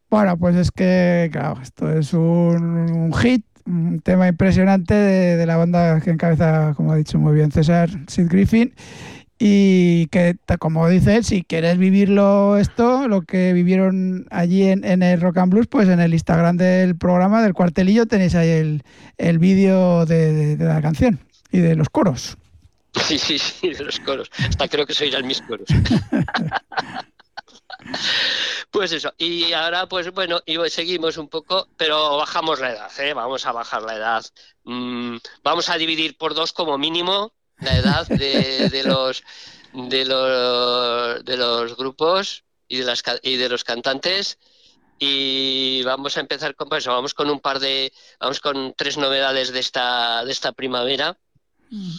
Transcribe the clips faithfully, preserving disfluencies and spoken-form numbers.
Bueno, pues es que, claro, esto es un, un hit, un tema impresionante de, de la banda que encabeza, como ha dicho muy bien César, Sid Griffin, y que, como dice él, si quieres vivirlo esto, lo que vivieron allí en, en el Rock and Blues, pues en el Instagram del programa, del Cuartelillo, tenéis ahí el, el vídeo de, de, de la canción y de los coros. Sí, sí, sí, de los coros. Hasta creo que se oirán mis coros. Pues eso, y ahora pues bueno, y seguimos un poco, pero bajamos la edad, ¿eh? Vamos a bajar la edad. Mm, vamos a dividir por dos como mínimo la edad de, de los de los de los grupos y de las y de los cantantes. Y vamos a empezar con pues, vamos con un par de vamos con tres novedades de esta de esta primavera, mm.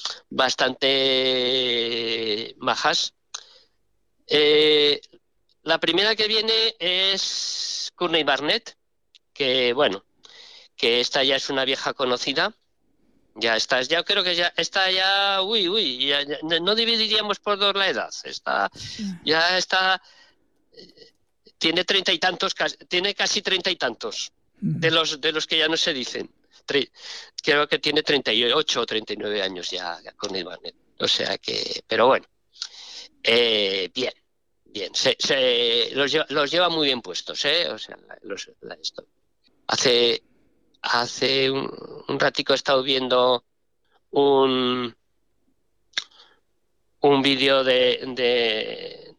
bastante majas. Eh, La primera que viene es Courtney Barnett, que bueno, que esta ya es una vieja conocida. Ya está, ya creo que ya está ya, uy, uy, ya, ya, no dividiríamos por dos la edad. Está, ya está, tiene treinta y tantos, tiene casi treinta y tantos de los de los que ya no se dicen. Creo que tiene treinta y ocho o treinta y nueve años ya Courtney Barnett. O sea que, pero bueno, eh, bien. Bien, se, se, los, lleva, los lleva muy bien puestos, ¿eh? O sea, los, la, esto. Hace, hace un, un ratico he estado viendo un, un vídeo de, de,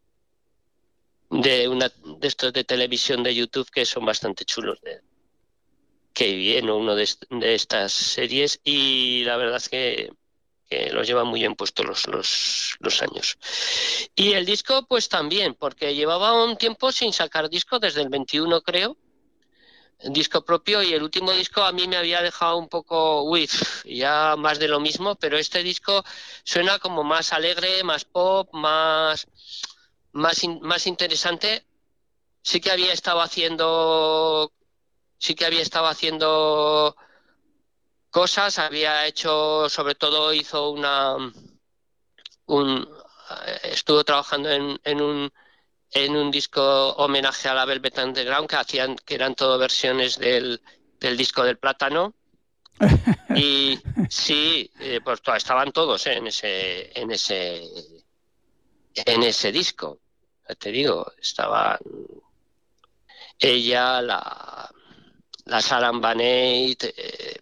de, una, de estos de televisión de YouTube que son bastante chulos, de, que viene uno de, de estas series, y la verdad es que que los lleva muy bien puestos los, los, los años. Y el disco, pues también, porque llevaba un tiempo sin sacar disco, desde el veintiuno creo, disco propio, y el último disco a mí me había dejado un poco, uy, ya más de lo mismo, pero este disco suena como más alegre, más pop, más, más, in, más interesante. Sí que había estado haciendo, sí que había estado haciendo cosas, había hecho, sobre todo hizo una, un, estuvo trabajando en, en un en un disco homenaje a la Velvet Underground, que hacían, que eran todo versiones del, del disco del Plátano. Y sí, eh, pues estaban todos eh, en ese, en ese, en ese disco. Te digo, estaban ella, la, la Sarah Banet, eh,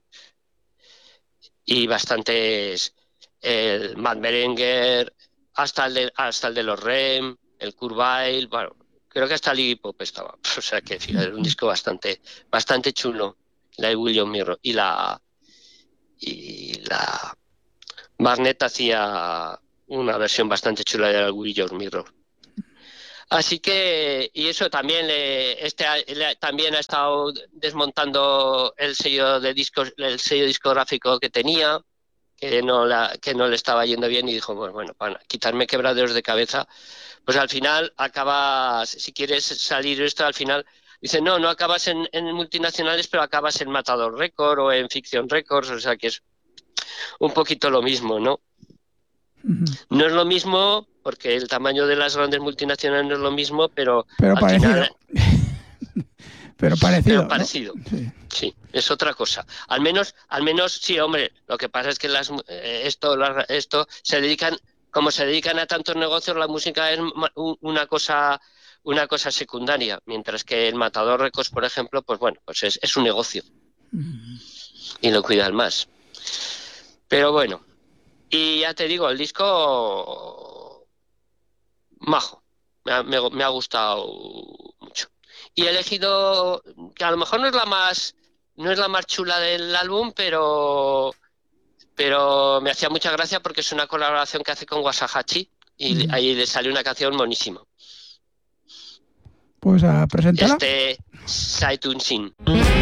y bastantes, el Matt Berenger, hasta el de, hasta el de los R E M, el Kurt Weill, bueno, creo que hasta Iggy Pop estaba. O sea que era un disco bastante, bastante chulo. La de William Mirror y la y la Barnett hacía una versión bastante chula de la William Mirror. Así que, y eso también le, este le, también ha estado desmontando el sello de discos, el sello discográfico que tenía, que no la, que no le estaba yendo bien, y dijo, bueno, bueno, para quitarme quebraderos de cabeza, pues al final acabas, si quieres salir esto, al final dice, no, no acabas en, en multinacionales, pero acabas en Matador Record o en Fiction Records, o sea que es un poquito lo mismo, ¿no? Uh-huh. No es lo mismo, porque el tamaño de las grandes multinacionales no es lo mismo, pero, pero al parecido. final... pero parecido. Pero parecido, ¿no? Sí. Sí, es otra cosa. Al menos, al menos sí, hombre, lo que pasa es que las, eh, esto, la, esto se dedican, como se dedican a tantos negocios, la música es una cosa, una cosa secundaria, mientras que el Matador Records, por ejemplo, pues bueno, pues es, es un negocio. Mm. Y lo cuidan más. Pero bueno, y ya te digo, el disco majo, me ha, me, me ha gustado mucho. Y he elegido, que a lo mejor no es la más, no es la más chula del álbum, pero, pero me hacía mucha gracia porque es una colaboración que hace con Wasahachi y mm. ahí le sale una canción monísima. Pues a presentarla. Este Saitun Sin.